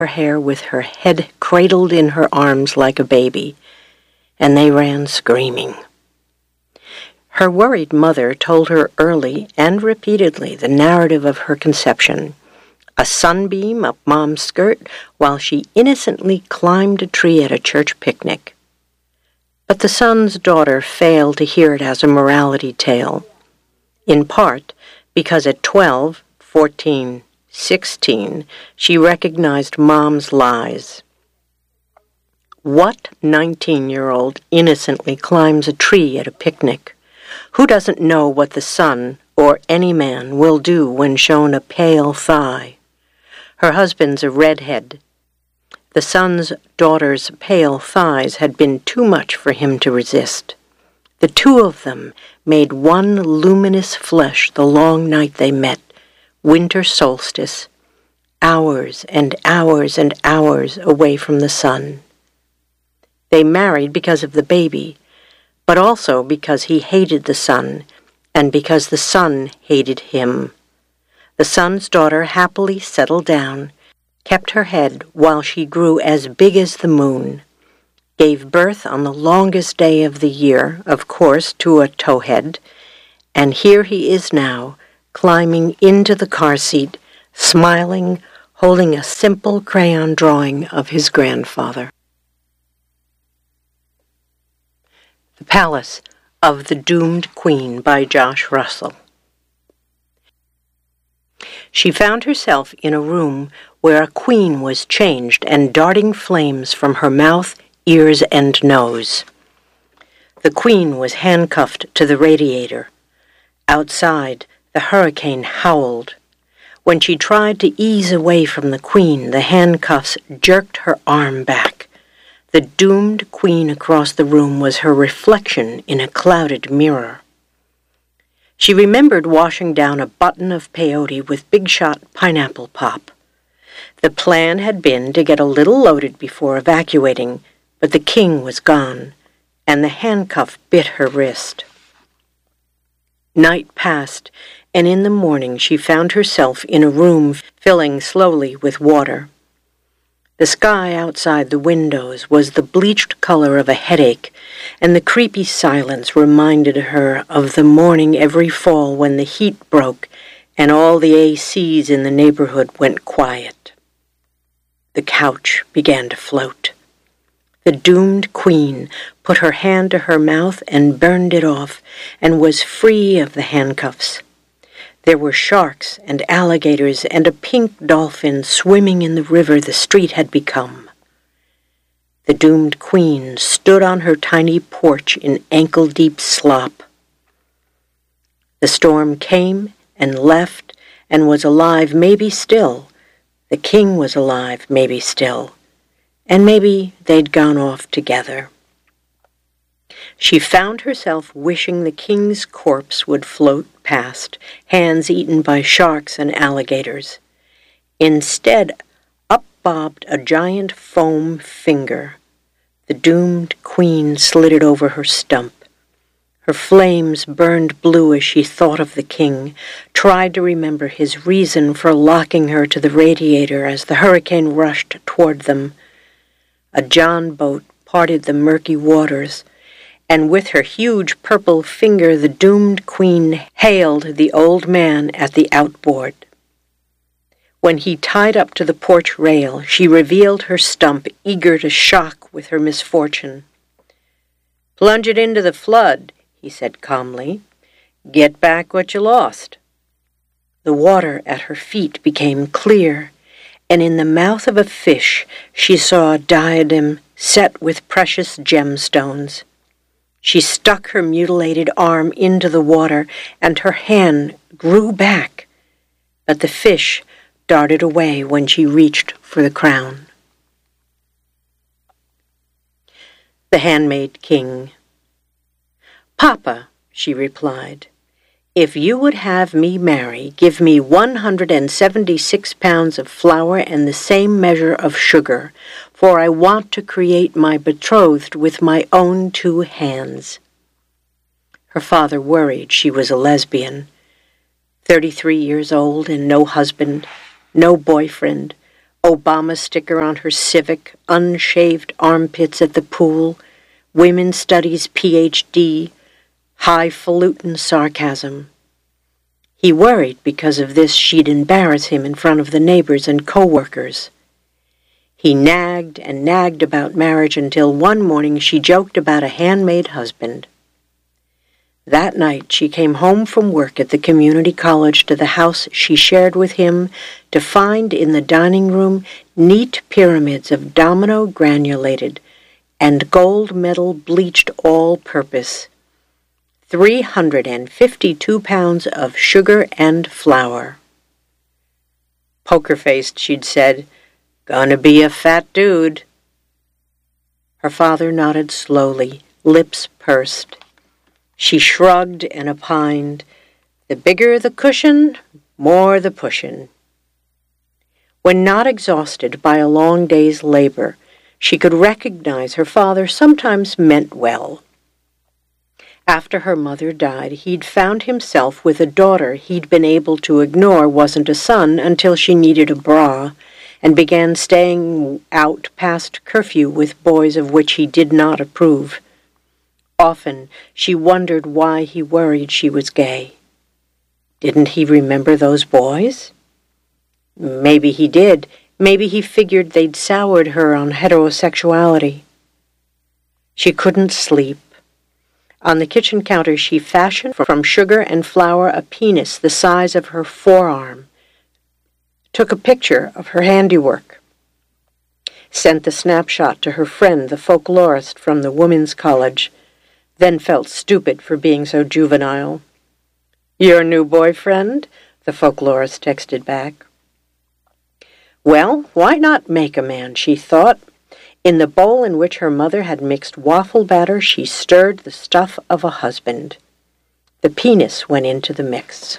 her hair with her head cradled in her arms like a baby, and they ran screaming. Her worried mother told her early and repeatedly the narrative of her conception, a sunbeam up Mom's skirt while she innocently climbed a tree at a church picnic. But the son's daughter failed to hear it as a morality tale, in part because at 12, 14, 16, she recognized Mom's lies. What 19-year-old innocently climbs a tree at a picnic? Who doesn't know what the sun, or any man, will do when shown a pale thigh? Her husband's a redhead. The son's daughter's pale thighs had been too much for him to resist. The two of them made one luminous flesh the long night they met, winter solstice, hours and hours and hours away from the sun. They married because of the baby, but also because he hated the sun, and because the sun hated him. The son's daughter happily settled down, kept her head while she grew as big as the moon, gave birth on the longest day of the year, of course, to a towhead, and here he is now, climbing into the car seat, smiling, holding a simple crayon drawing of his grandfather. The Palace of the Doomed Queen by Josh Russell. She found herself in a room where a queen was changed and darting flames from her mouth, ears, and nose. The queen was handcuffed to the radiator. Outside, the hurricane howled. When she tried to ease away from the queen, the handcuffs jerked her arm back. The doomed queen across the room was her reflection in a clouded mirror. She remembered washing down a button of peyote with Big Shot pineapple pop. The plan had been to get a little loaded before evacuating, but the king was gone, and the handcuff bit her wrist. Night passed, and in the morning she found herself in a room filling slowly with water. The sky outside the windows was the bleached color of a headache, and the creepy silence reminded her of the morning every fall when the heat broke and all the ACs in the neighborhood went quiet. The couch began to float. The doomed queen put her hand to her mouth and burned it off, and was free of the handcuffs. There were sharks and alligators and a pink dolphin swimming in the river the street had become. The doomed queen stood on her tiny porch in ankle-deep slop. The storm came and left and was alive maybe still. The king was alive maybe still. And maybe they'd gone off together. She found herself wishing the king's corpse would float past, hands eaten by sharks and alligators. Instead, up bobbed a giant foam finger. The doomed queen slid it over her stump. Her flames burned blue as she thought of the king, tried to remember his reason for locking her to the radiator as the hurricane rushed toward them. A John boat parted the murky waters, and with her huge purple finger the doomed queen hailed the old man at the outboard. When he tied up to the porch rail, she revealed her stump, eager to shock with her misfortune. "Plunge it into the flood," he said calmly. "Get back what you lost." The water at her feet became clear, and in the mouth of a fish she saw a diadem set with precious gemstones. She stuck her mutilated arm into the water, and her hand grew back, but the fish darted away when she reached for the crown. The Handmaid King. "Papa," she replied, "if you would have me marry, give me 176 pounds of flour and the same measure of sugar, for I want to create my betrothed with my own 2 hands." Her father worried she was a lesbian. 33 years old and no husband, no boyfriend, Obama sticker on her Civic, unshaved armpits at the pool, women's studies PhD, highfalutin sarcasm. He worried because of this she'd embarrass him in front of the neighbors and co-workers. He nagged and nagged about marriage until one morning she joked about a handmade husband. That night she came home from work at the community college to the house she shared with him to find in the dining room neat pyramids of domino granulated and gold medal bleached all-purpose, 352 pounds of sugar and flour. Poker-faced, she'd said, "Gonna be a fat dude." Her father nodded slowly, lips pursed. She shrugged and opined, "The bigger the cushion, more the pushin'." When not exhausted by a long day's labor, she could recognize her father sometimes meant well. After her mother died, he'd found himself with a daughter he'd been able to ignore wasn't a son until she needed a bra, and began staying out past curfew with boys of which he did not approve. Often she wondered why he worried she was gay. Didn't he remember those boys? Maybe he did. Maybe he figured they'd soured her on heterosexuality. She couldn't sleep. On the kitchen counter she fashioned from sugar and flour a penis the size of her forearm, took a picture of her handiwork, sent the snapshot to her friend, the folklorist from the women's college, then felt stupid for being so juvenile. "Your new boyfriend?" the folklorist texted back. Well, why not make a man, she thought. In the bowl in which her mother had mixed waffle batter, she stirred the stuff of a husband. The penis went into the mix.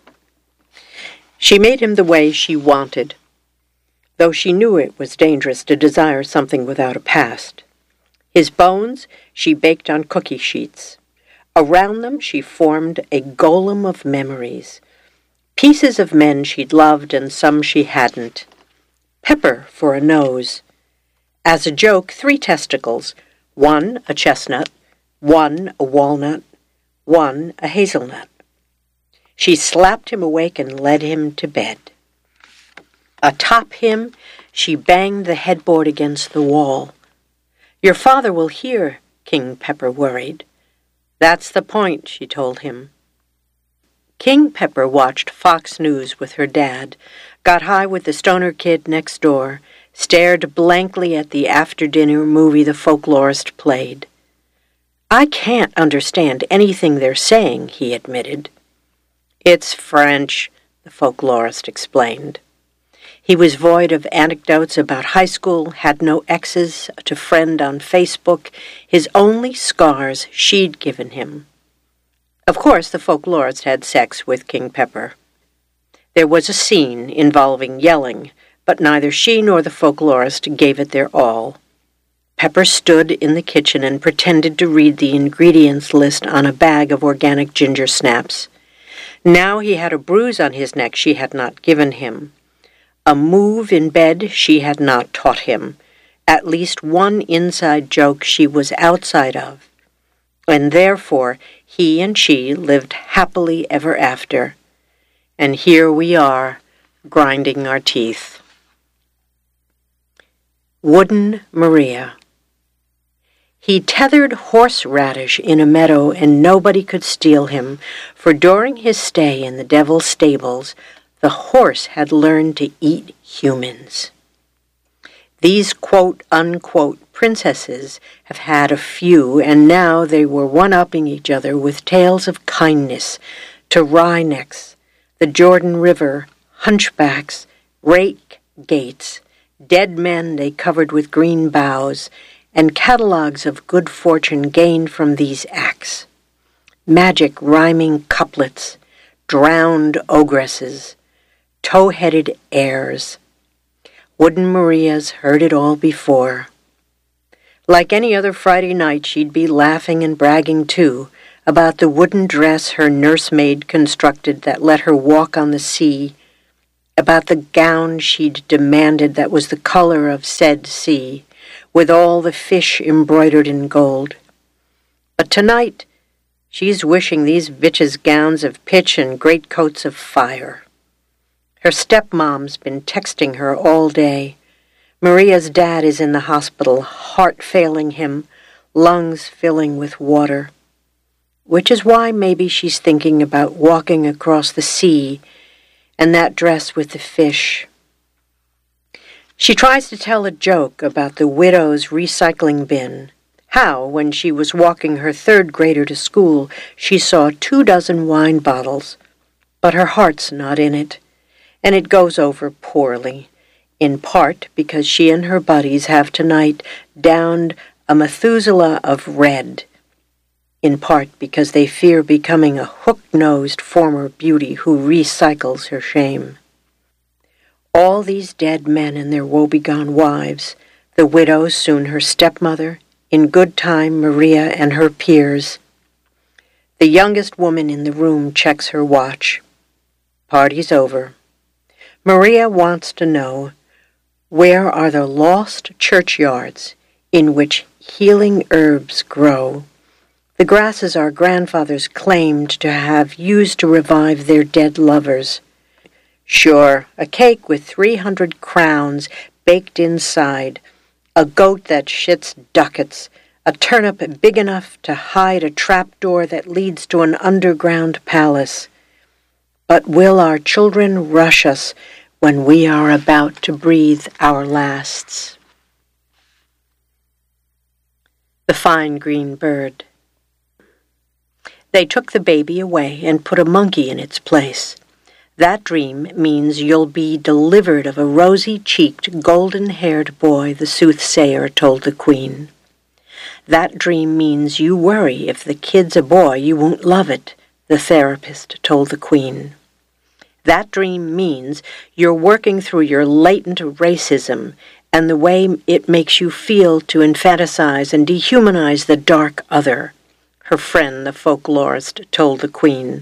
She made him the way she wanted, though she knew it was dangerous to desire something without a past. His bones she baked on cookie sheets. Around them she formed a golem of memories, pieces of men she'd loved and some she hadn't. Pepper for a nose. As a joke, 3 testicles, 1 a chestnut, 1 a walnut, 1 a hazelnut. She slapped him awake and led him to bed. Atop him, she banged the headboard against the wall. "Your father will hear," King Pepper worried. "That's the point," she told him. King Pepper watched Fox News with her dad, got high with the stoner kid next door, stared blankly at the after-dinner movie the folklorist played. "I can't understand anything they're saying," he admitted. "It's French," the folklorist explained. He was void of anecdotes about high school, had no exes to friend on Facebook, his only scars she'd given him. Of course, the folklorist had sex with King Pepper. There was a scene involving yelling, but neither she nor the folklorist gave it their all. Pepper stood in the kitchen and pretended to read the ingredients list on a bag of organic ginger snaps. Now he had a bruise on his neck she had not given him. A move in bed she had not taught him. At least one inside joke she was outside of. And therefore he and she lived happily ever after. And here we are, grinding our teeth. Wooden Maria. He tethered horseradish in a meadow, and nobody could steal him, for during his stay in the devil's stables, the horse had learned to eat humans. These quote-unquote princesses have had a few, and now they were one-upping each other with tales of kindness to wrynecks, the Jordan River, hunchbacks, rake gates, dead men they covered with green boughs, and catalogues of good fortune gained from these acts. Magic rhyming couplets, drowned ogresses, tow-headed heirs. Wooden Maria's heard it all before. Like any other Friday night, she'd be laughing and bragging, too, about the wooden dress her nursemaid constructed that let her walk on the sea, about the gown she'd demanded that was the color of said sea, with all the fish embroidered in gold. But tonight, she's wishing these bitches' gowns of pitch and greatcoats of fire. Her stepmom's been texting her all day. Maria's dad is in the hospital, heart failing him, lungs filling with water. Which is why maybe she's thinking about walking across the sea and that dress with the fish. She tries to tell a joke about the widow's recycling bin. How, when she was walking her third grader to school, she saw 24 wine bottles, but her heart's not in it, and it goes over poorly, in part because she and her buddies have tonight downed a Methuselah of red, in part because they fear becoming a hook-nosed former beauty who recycles her shame. All these dead men and their woebegone wives, the widow, soon her stepmother, in good time Maria and her peers. The youngest woman in the room checks her watch. Party's over. Maria wants to know, where are the lost churchyards in which healing herbs grow? The grasses our grandfathers claimed to have used to revive their dead lovers. Sure, a cake with 300 crowns baked inside, a goat that shits ducats, a turnip big enough to hide a trapdoor that leads to an underground palace. But will our children rush us when we are about to breathe our lasts? The Fine Green Bird. They took the baby away and put a monkey in its place. That dream means you'll be delivered of a rosy-cheeked, golden-haired boy, the soothsayer told the queen. That dream means you worry if the kid's a boy, you won't love it, the therapist told the queen. That dream means you're working through your latent racism and the way it makes you feel to infanticize and dehumanize the dark other, her friend the folklorist told the queen.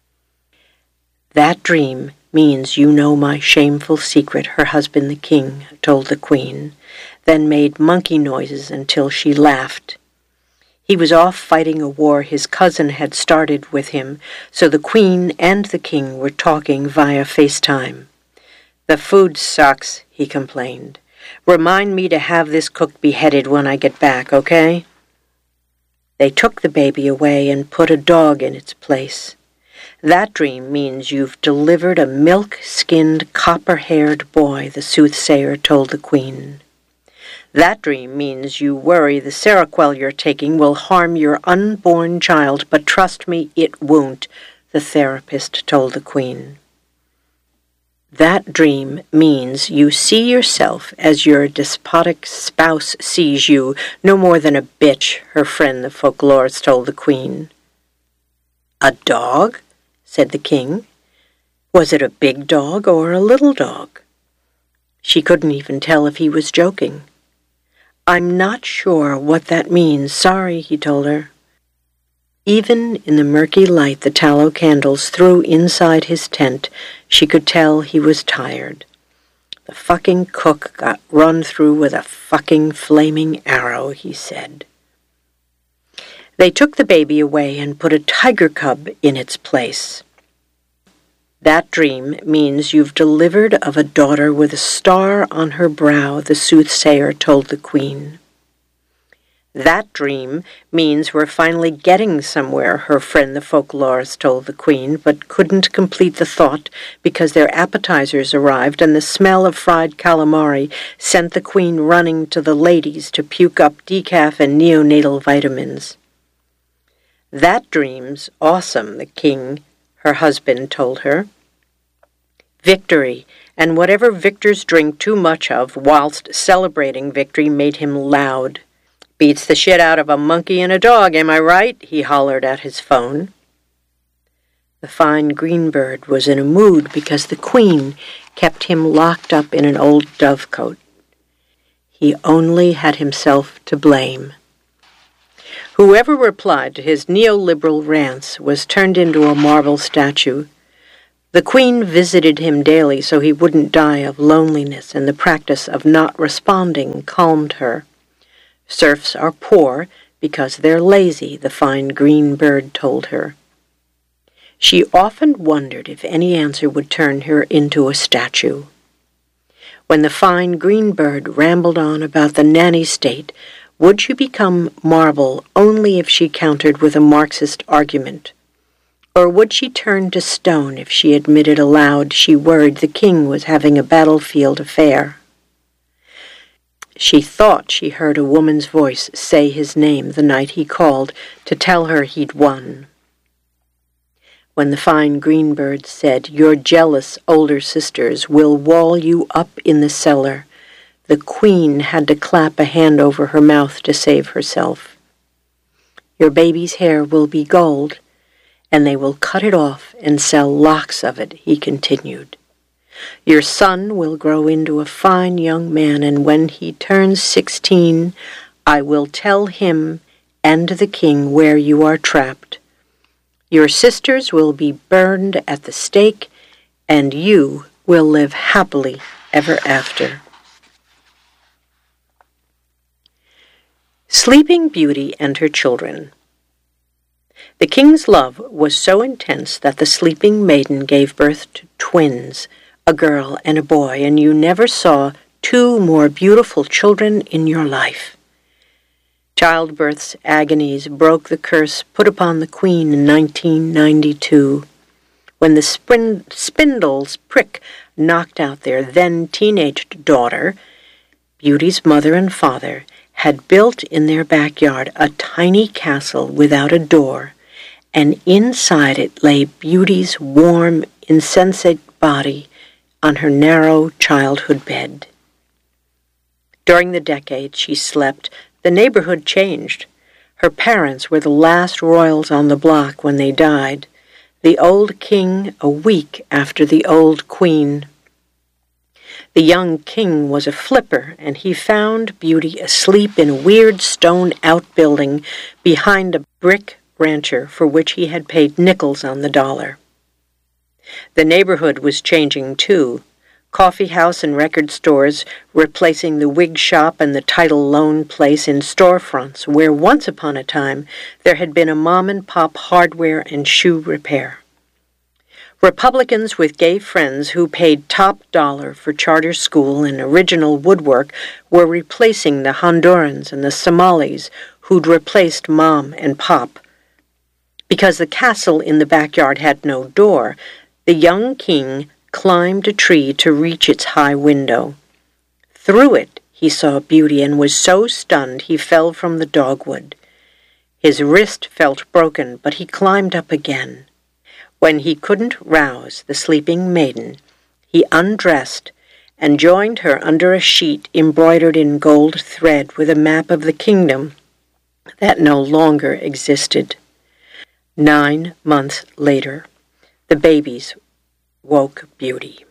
That dream means you know my shameful secret, her husband the king told the queen, then made monkey noises until she laughed. He was off fighting a war his cousin had started with him, so the queen and the king were talking via FaceTime. The food sucks, he complained. Remind me to have this cook beheaded when I get back, okay? They took the baby away and put a dog in its place. That dream means you've delivered a milk-skinned, copper-haired boy, the soothsayer told the queen. That dream means you worry the Seroquel you're taking will harm your unborn child, but trust me, it won't, the therapist told the queen. That dream means you see yourself as your despotic spouse sees you, no more than a bitch, her friend the folklorist told the queen. A dog? Said the king. Was it a big dog or a little dog? She couldn't even tell if he was joking. I'm not sure what that means. Sorry, he told her. Even in the murky light the tallow candles threw inside his tent, she could tell he was tired. The fucking cook got run through with a fucking flaming arrow, he said. They took the baby away and put a tiger cub in its place. That dream means you've delivered of a daughter with a star on her brow, the soothsayer told the queen. That dream means we're finally getting somewhere, her friend the folklorist told the queen, but couldn't complete the thought because their appetizers arrived and the smell of fried calamari sent the queen running to the ladies to puke up decaf and neonatal vitamins. That dream's awesome, the king, her husband told her. Victory, and whatever victors drink too much of whilst celebrating victory made him loud. Beats the shit out of a monkey and a dog, am I right? He hollered at his phone. The Fine Green Bird was in a mood because the queen kept him locked up in an old dovecote. He only had himself to blame. Whoever replied to his neoliberal rants was turned into a marble statue. The queen visited him daily so he wouldn't die of loneliness, and the practice of not responding calmed her. Serfs are poor because they're lazy, the fine green bird told her. She often wondered if any answer would turn her into a statue. When the fine green bird rambled on about the nanny state, would she become marble only if she countered with a Marxist argument? Or would she turn to stone if she admitted aloud she worried the king was having a battlefield affair? She thought she heard a woman's voice say his name the night he called to tell her he'd won. When the fine green bird said, "Your jealous older sisters will wall you up in the cellar," the queen had to clap a hand over her mouth to save herself. "Your baby's hair will be gold, and they will cut it off and sell locks of it," he continued. "Your son will grow into a fine young man, and when he turns 16, I will tell him and the king where you are trapped. Your sisters will be burned at the stake, and you will live happily ever after." Sleeping Beauty and Her Children. The king's love was so intense that the sleeping maiden gave birth to twins, a girl and a boy, and you never saw two more beautiful children in your life. Childbirth's agonies broke the curse put upon the queen in 1992, when the spindle's prick knocked out their then-teenage daughter. Beauty's mother and father had built in their backyard a tiny castle without a door, and inside it lay Beauty's warm, insensate body on her narrow childhood bed. During the decade she slept, the neighborhood changed. Her parents were the last royals on the block when they died, the old king a week after the old queen. The young king was a flipper, and he found Beauty asleep in a weird stone outbuilding behind a brick rancher for which he had paid nickels on the dollar. The neighborhood was changing too. Coffee house and record stores replacing the wig shop and the title loan place in storefronts where once upon a time there had been a mom-and-pop hardware and shoe repair. Republicans with gay friends who paid top dollar for charter school and original woodwork were replacing the Hondurans and the Somalis who'd replaced mom and pop. Because the castle in the backyard had no door, the young king climbed a tree to reach its high window. Through it he saw Beauty and was so stunned he fell from the dogwood. His wrist felt broken, but he climbed up again. When he couldn't rouse the sleeping maiden, he undressed and joined her under a sheet embroidered in gold thread with a map of the kingdom that no longer existed. 9 months later, the babies woke Beauty.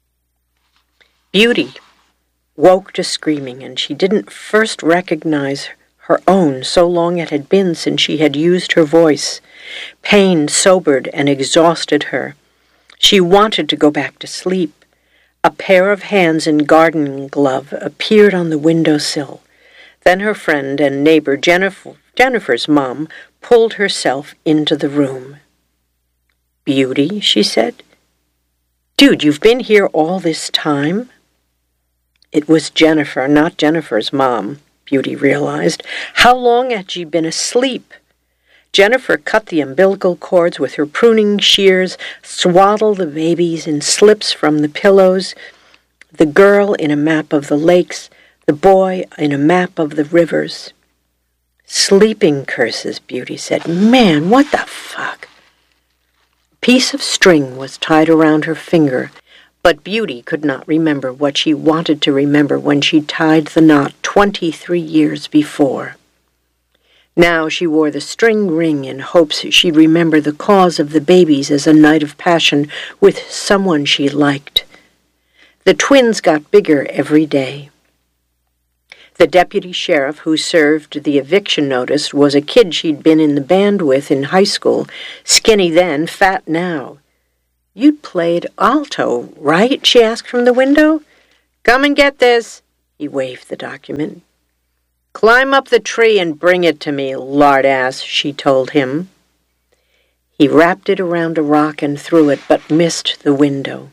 Beauty woke to screaming, and she didn't first recognize her own, so long it had been since she had used her voice. Pain sobered and exhausted her. She wanted to go back to sleep. A pair of hands in gardening glove appeared on the windowsill. Then her friend and neighbor Jennifer's mom pulled herself into the room. "Beauty," she said. "Dude, you've been here all this time?" It was Jennifer, not Jennifer's mom, Beauty realized. How long had she been asleep? Jennifer cut the umbilical cords with her pruning shears, swaddled the babies in slips from the pillows, the girl in a map of the lakes, the boy in a map of the rivers. "Sleeping curses," Beauty said. "Man, what the fuck?" A piece of string was tied around her finger, but Beauty could not remember what she wanted to remember when she tied the knot 23 years before. Now she wore the string ring in hopes she'd remember the cause of the babies as a night of passion with someone she liked. The twins got bigger every day. The deputy sheriff who served the eviction notice was a kid she'd been in the band with in high school, skinny then, fat now. "You'd played alto, right?" she asked from the window. "Come and get this." He waved the document. "Climb up the tree and bring it to me, lard-ass," she told him. He wrapped it around a rock and threw it, but missed the window.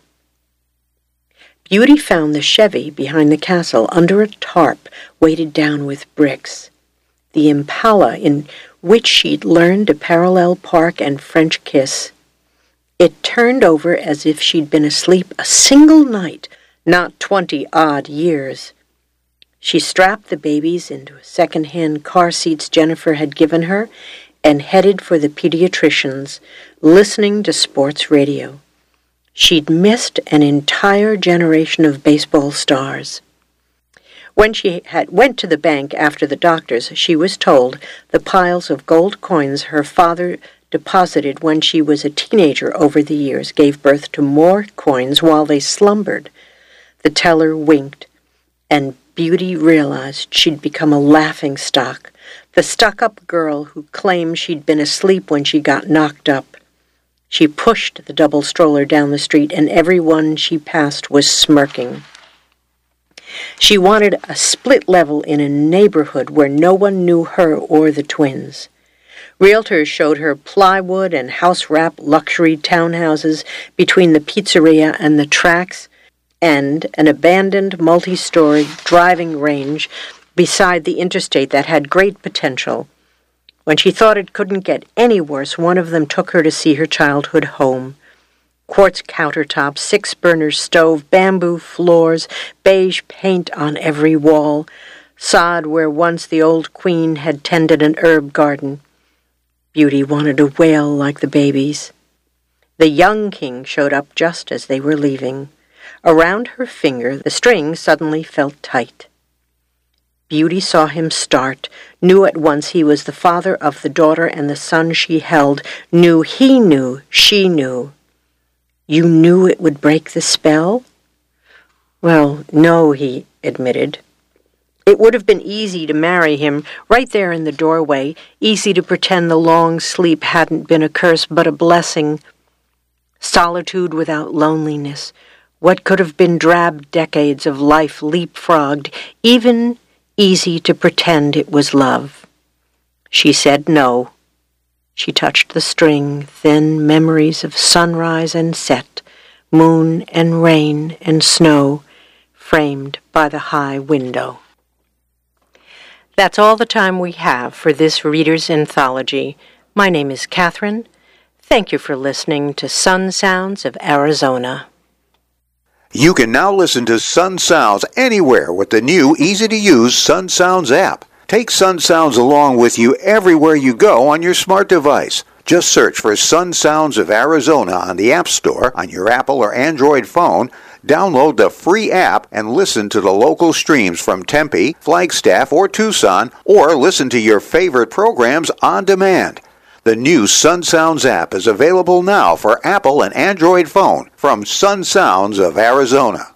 Beauty found the Chevy behind the castle under a tarp weighted down with bricks. The Impala in which she'd learned to parallel park and French kiss. It turned over as if she'd been asleep a single night, not 20-odd years. She strapped the babies into second-hand car seats Jennifer had given her and headed for the pediatrician's, listening to sports radio. She'd missed an entire generation of baseball stars. When she went to the bank after the doctor's, she was told the piles of gold coins her father deposited when she was a teenager over the years gave birth to more coins while they slumbered. The teller winked, and Beauty realized she'd become a laughingstock, the stuck-up girl who claimed she'd been asleep when she got knocked up. She pushed the double stroller down the street, and everyone she passed was smirking. She wanted a split level in a neighborhood where no one knew her or the twins. Realtors showed her plywood and house-wrap luxury townhouses between the pizzeria and the tracks, and an abandoned multi-story driving range beside the interstate that had great potential. When she thought it couldn't get any worse, one of them took her to see her childhood home. Quartz countertops, 6-burner stove, bamboo floors, beige paint on every wall, sod where once the old queen had tended an herb garden. Beauty wanted to wail like the babies. The young king showed up just as they were leaving. Around her finger, the string suddenly felt tight. Beauty saw him start, knew at once he was the father of the daughter and the son she held, knew he knew she knew. "You knew it would break the spell?" "Well, no," he admitted. It would have been easy to marry him right there in the doorway, easy to pretend the long sleep hadn't been a curse but a blessing. Solitude without loneliness. What could have been drab decades of life leapfrogged, even easy to pretend it was love. She said no. She touched the string, thin memories of sunrise and set, moon and rain and snow, framed by the high window. That's all the time we have for this Reader's Anthology. My name is Catherine. Thank you for listening to Sun Sounds of Arizona. You can now listen to Sun Sounds anywhere with the new, easy-to-use Sun Sounds app. Take Sun Sounds along with you everywhere you go on your smart device. Just search for Sun Sounds of Arizona on the App Store on your Apple or Android phone, download the free app, and listen to the local streams from Tempe, Flagstaff, or Tucson, or listen to your favorite programs on demand. The new Sun Sounds app is available now for Apple and Android phone from Sun Sounds of Arizona.